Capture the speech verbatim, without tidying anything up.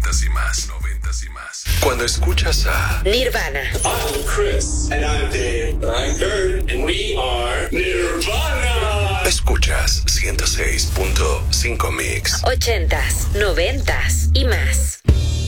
noventas y más. Noventas y más. Cuando escuchas a Nirvana. I'm Chris. And I'm Dave. I'm Kurt. And we are Nirvana. Escuchas ciento seis punto cinco Mix. Ochentas, noventas y más.